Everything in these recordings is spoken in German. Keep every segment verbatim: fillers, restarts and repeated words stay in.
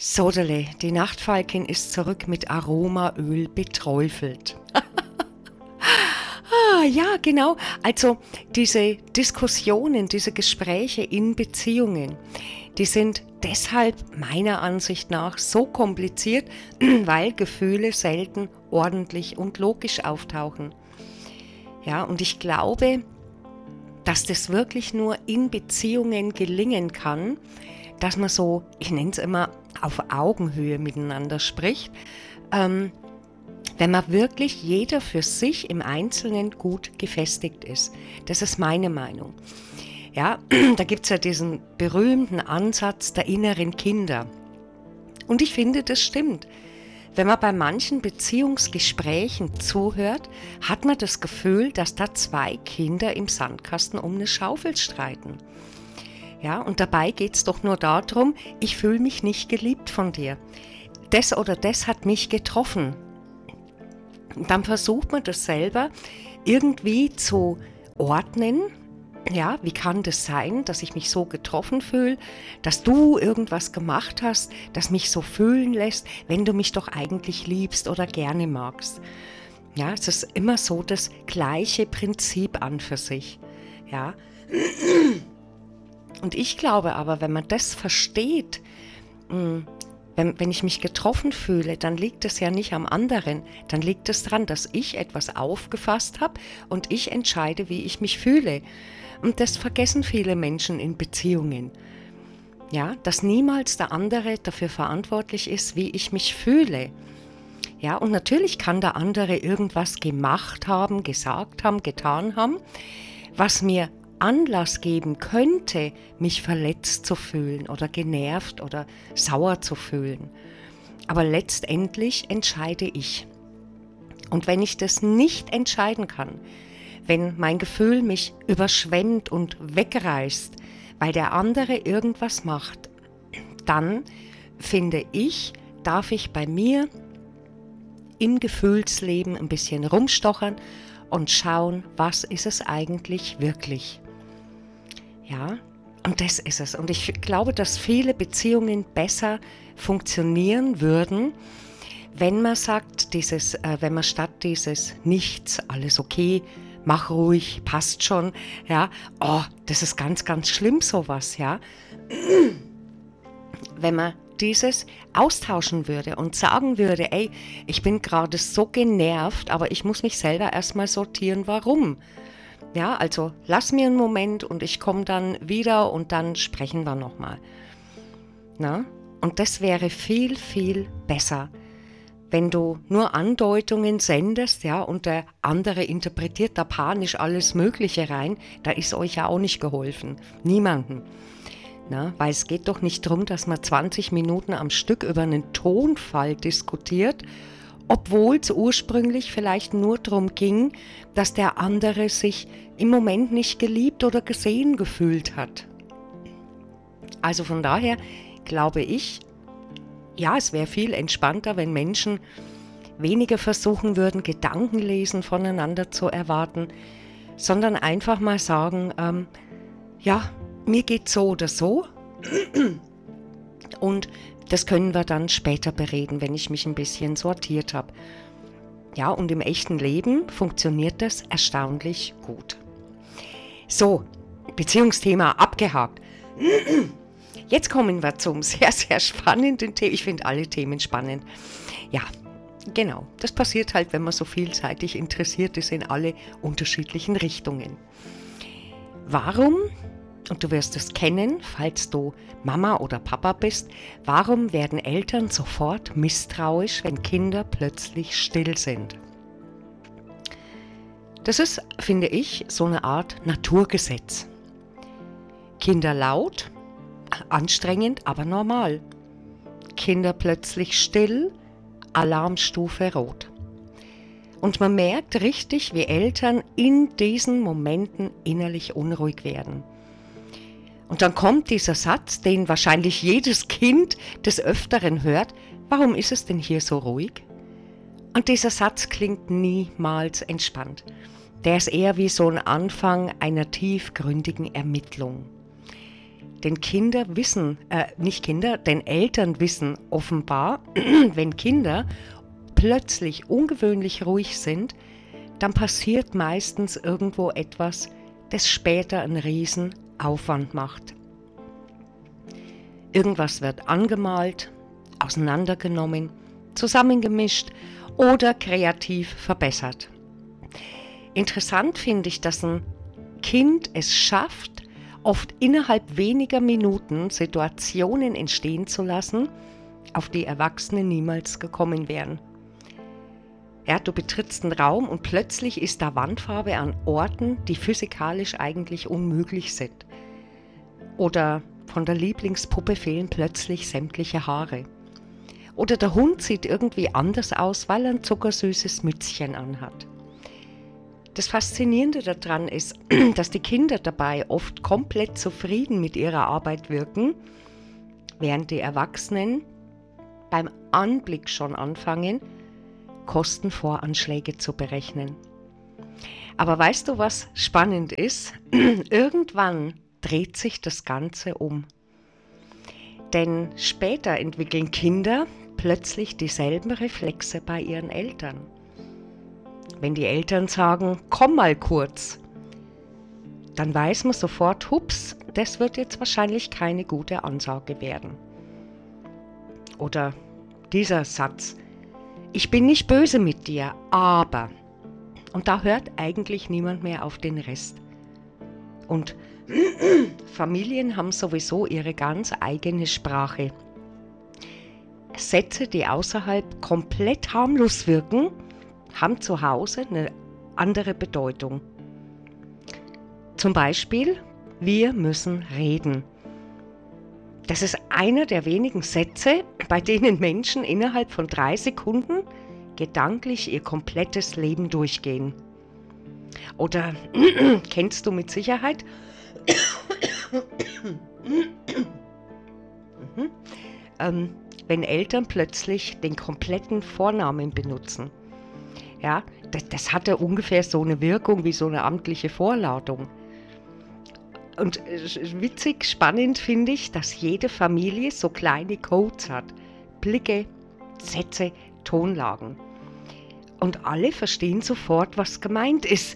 Sodele, die Nachtfalkin ist zurück mit Aromaöl beträufelt. Ah, ja, genau. Also diese Diskussionen, diese Gespräche in Beziehungen, die sind deshalb meiner Ansicht nach so kompliziert, weil Gefühle selten ordentlich und logisch auftauchen. Ja, und ich glaube, dass das wirklich nur in Beziehungen gelingen kann, dass man so, ich nenne es immer, auf Augenhöhe miteinander spricht, ähm, wenn man wirklich jeder für sich im Einzelnen gut gefestigt ist. Das ist meine Meinung. Ja, da gibt es ja diesen berühmten Ansatz der inneren Kinder. Und ich finde, das stimmt. Wenn man bei manchen Beziehungsgesprächen zuhört, hat man das Gefühl, dass da zwei Kinder im Sandkasten um eine Schaufel streiten. Ja, und dabei geht es doch nur darum, ich fühle mich nicht geliebt von dir. Das oder das hat mich getroffen. Und dann versucht man das selber irgendwie zu ordnen. Ja, wie kann das sein, dass ich mich so getroffen fühle, dass du irgendwas gemacht hast, das mich so fühlen lässt, wenn du mich doch eigentlich liebst oder gerne magst. Ja, es ist immer so das gleiche Prinzip an für sich. Ja. Und ich glaube aber, wenn man das versteht, wenn, wenn ich mich getroffen fühle, dann liegt es ja nicht am anderen. Dann liegt es daran, dass ich etwas aufgefasst habe und ich entscheide, wie ich mich fühle. Und das vergessen viele Menschen in Beziehungen. Ja, dass niemals der andere dafür verantwortlich ist, wie ich mich fühle. Ja, und natürlich kann der andere irgendwas gemacht haben, gesagt haben, getan haben, was mir Anlass geben könnte, mich verletzt zu fühlen oder genervt oder sauer zu fühlen. Aber letztendlich entscheide ich. Und wenn ich das nicht entscheiden kann, wenn mein Gefühl mich überschwemmt und wegreißt, weil der andere irgendwas macht, dann finde ich, darf ich bei mir im Gefühlsleben ein bisschen rumstochern und schauen, was ist es eigentlich wirklich. Ja, und das ist es. Und ich glaube, dass viele Beziehungen besser funktionieren würden, wenn man sagt, dieses, äh, wenn man statt dieses Nichts, alles okay, mach ruhig, passt schon, ja, oh, das ist ganz, ganz schlimm sowas, ja. Wenn man dieses austauschen würde und sagen würde, ey, ich bin gerade so genervt, aber ich muss mich selber erstmal sortieren, warum. Ja, also lass mir einen Moment und ich komme dann wieder und dann sprechen wir nochmal. Na? Und das wäre viel, viel besser, wenn du nur Andeutungen sendest, ja, und der andere interpretiert da panisch alles Mögliche rein, da ist euch ja auch nicht geholfen. Niemanden. Na, weil es geht doch nicht darum, dass man zwanzig Minuten am Stück über einen Tonfall diskutiert, obwohl es ursprünglich vielleicht nur darum ging, dass der andere sich im Moment nicht geliebt oder gesehen gefühlt hat. Also von daher glaube ich, ja, es wäre viel entspannter, wenn Menschen weniger versuchen würden, Gedankenlesen voneinander zu erwarten, sondern einfach mal sagen, ähm, ja, mir geht so oder so und das können wir dann später bereden, wenn ich mich ein bisschen sortiert habe. Ja, und im echten Leben funktioniert das erstaunlich gut. So, Beziehungsthema abgehakt. Jetzt kommen wir zum sehr, sehr spannenden Thema. Ich finde alle Themen spannend. Ja, genau. Das passiert halt, wenn man so vielseitig interessiert ist in alle unterschiedlichen Richtungen. Warum? Und du wirst es kennen, falls du Mama oder Papa bist, warum werden Eltern sofort misstrauisch, wenn Kinder plötzlich still sind? Das ist, finde ich, so eine Art Naturgesetz. Kinder laut, anstrengend, aber normal. Kinder plötzlich still, Alarmstufe rot. Und man merkt richtig, wie Eltern in diesen Momenten innerlich unruhig werden. Und dann kommt dieser Satz, den wahrscheinlich jedes Kind des Öfteren hört, warum ist es denn hier so ruhig? Und dieser Satz klingt niemals entspannt. Der ist eher wie so ein Anfang einer tiefgründigen Ermittlung. Denn Kinder wissen, äh, nicht Kinder, denn Eltern wissen offenbar, wenn Kinder plötzlich ungewöhnlich ruhig sind, dann passiert meistens irgendwo etwas, das später einen riesen Aufwand macht. Irgendwas wird angemalt, auseinandergenommen, zusammengemischt oder kreativ verbessert. Interessant finde ich, dass ein Kind es schafft, oft innerhalb weniger Minuten Situationen entstehen zu lassen, auf die Erwachsene niemals gekommen wären. Ja, du betrittst einen Raum und plötzlich ist da Wandfarbe an Orten, die physikalisch eigentlich unmöglich sind. Oder von der Lieblingspuppe fehlen plötzlich sämtliche Haare. Oder der Hund sieht irgendwie anders aus, weil er ein zuckersüßes Mützchen anhat. Das Faszinierende daran ist, dass die Kinder dabei oft komplett zufrieden mit ihrer Arbeit wirken, während die Erwachsenen beim Anblick schon anfangen, Kostenvoranschläge zu berechnen. Aber weißt du, was spannend ist? Irgendwann dreht sich das Ganze um. Denn später entwickeln Kinder plötzlich dieselben Reflexe bei ihren Eltern. Wenn die Eltern sagen, komm mal kurz, dann weiß man sofort, hups, das wird jetzt wahrscheinlich keine gute Ansage werden. Oder dieser Satz, ich bin nicht böse mit dir, aber, und da hört eigentlich niemand mehr auf den Rest. Und Familien haben sowieso ihre ganz eigene Sprache. Sätze, die außerhalb komplett harmlos wirken, haben zu Hause eine andere Bedeutung. Zum Beispiel, wir müssen reden. Das ist einer der wenigen Sätze, bei denen Menschen innerhalb von drei Sekunden gedanklich ihr komplettes Leben durchgehen. Oder kennst du mit Sicherheit, ähm, wenn Eltern plötzlich den kompletten Vornamen benutzen. Ja, das, das hat ja ungefähr so eine Wirkung wie so eine amtliche Vorladung. Und witzig, spannend finde ich, dass jede Familie so kleine Codes hat. Blicke, Sätze, Tonlagen. Und alle verstehen sofort, was gemeint ist.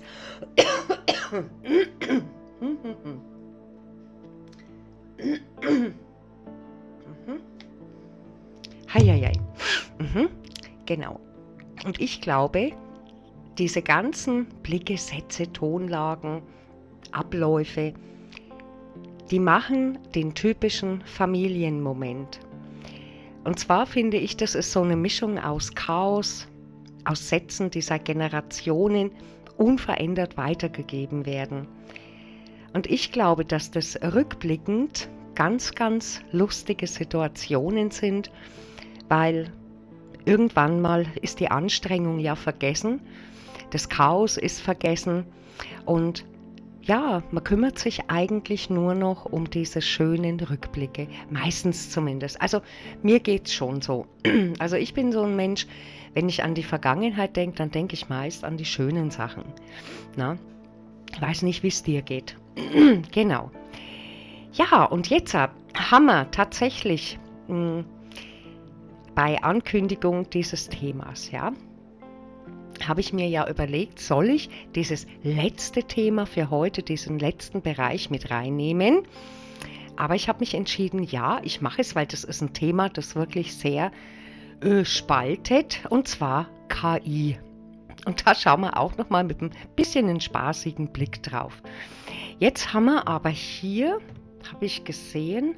Heieiei. Mhm. Genau. Und ich glaube, diese ganzen Blicke, Sätze, Tonlagen, Abläufe, die machen den typischen Familienmoment. Und zwar finde ich, das ist so eine Mischung aus Chaos, aus Sätzen, die seit Generationen unverändert weitergegeben werden. Und ich glaube, dass das rückblickend ganz, ganz lustige Situationen sind, weil irgendwann mal ist die Anstrengung ja vergessen, das Chaos ist vergessen und ja, man kümmert sich eigentlich nur noch um diese schönen Rückblicke, meistens zumindest. Also mir geht's schon so. Also ich bin so ein Mensch, wenn ich an die Vergangenheit denke, dann denke ich meist an die schönen Sachen. Na? Ich weiß nicht, wie es dir geht. Genau. Ja, und jetzt haben wir tatsächlich mh, bei Ankündigung dieses Themas, ja, habe ich mir ja überlegt, soll ich dieses letzte Thema für heute, diesen letzten Bereich mit reinnehmen? Aber ich habe mich entschieden, ja, ich mache es, weil das ist ein Thema, das wirklich sehr äh, spaltet, und zwar K I. Und da schauen wir auch nochmal mit ein bisschen einen spaßigen Blick drauf. Jetzt haben wir aber hier, habe ich gesehen,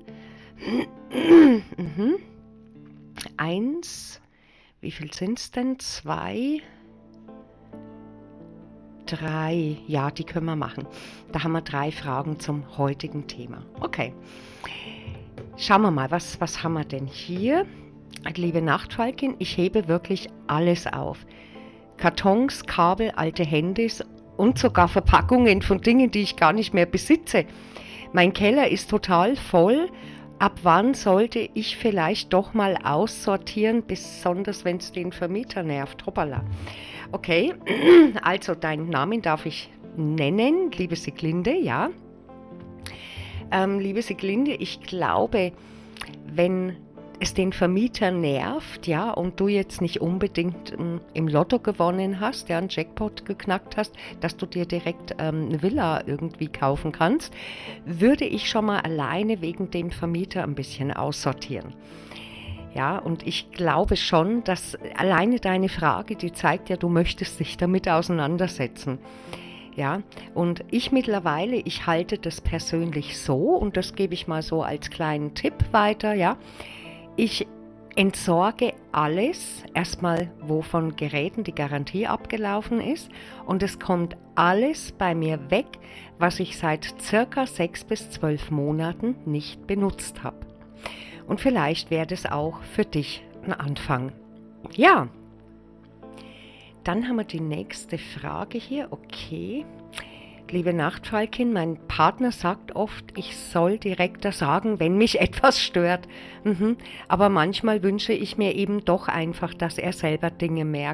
mhm, eins, wie viel sind es denn? Zwei, drei, ja, die können wir machen. Da haben wir drei Fragen zum heutigen Thema. Okay, schauen wir mal, was, was haben wir denn hier? Liebe Nachtfalkin, ich hebe wirklich alles auf. Kartons, Kabel, alte Handys und sogar Verpackungen von Dingen, die ich gar nicht mehr besitze. Mein Keller ist total voll. Ab wann sollte ich vielleicht doch mal aussortieren, besonders wenn es den Vermieter nervt? Hoppala. Okay, also deinen Namen darf ich nennen, liebe Siglinde, ja. ähm, liebe Siglinde, ich glaube, wenn es den Vermieter nervt, ja, und du jetzt nicht unbedingt ähm, im Lotto gewonnen hast, ja, einen Jackpot geknackt hast, dass du dir direkt ähm, eine Villa irgendwie kaufen kannst, würde ich schon mal alleine wegen dem Vermieter ein bisschen aussortieren. Ja, und ich glaube schon, dass alleine deine Frage, die zeigt ja, du möchtest dich damit auseinandersetzen. Ja, und ich mittlerweile, ich halte das persönlich so, und das gebe ich mal so als kleinen Tipp weiter, ja. Ich entsorge alles, erstmal wo von Geräten die Garantie abgelaufen ist, und es kommt alles bei mir weg, was ich seit circa sechs bis zwölf Monaten nicht benutzt habe. Und vielleicht wäre das auch für dich ein Anfang. Ja, dann haben wir die nächste Frage hier. Okay. Liebe Nachtfalkin, mein Partner sagt oft, ich soll direkter sagen, wenn mich etwas stört. Mhm. Aber manchmal wünsche ich mir eben doch einfach, dass er selber Dinge merkt.